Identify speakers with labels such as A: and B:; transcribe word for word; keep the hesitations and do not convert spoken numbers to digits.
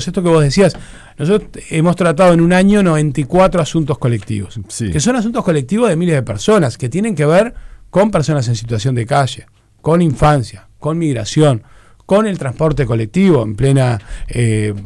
A: colectivos. Esto que vos decías, nosotros hemos tratado en un año noventa y cuatro asuntos colectivos,
B: sí.
A: que son asuntos colectivos de miles de personas, que tienen que ver con personas en situación de calle, con infancia, con migración, con el transporte colectivo en plena eh,